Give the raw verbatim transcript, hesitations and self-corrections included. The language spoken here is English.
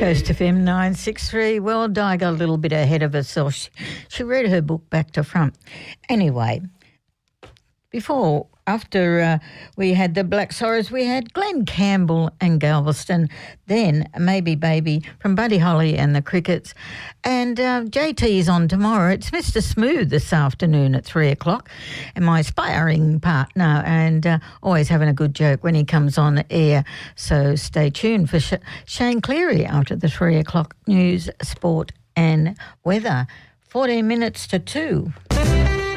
Coast F M nine six three. Well, Di got a little bit ahead of herself. She, she read her book back to front. Anyway, before, after uh, we had the Black Sorrows, we had Glenn Campbell and Galveston, then Maybe Baby from Buddy Holly and the Crickets. And uh, J T's on tomorrow. It's Mister Smooth this afternoon at three o'clock, and my sparring partner, and uh, always having a good joke when he comes on air. So stay tuned for Sh- Shane Cleary after the three o'clock news, sport and weather. fourteen minutes to two.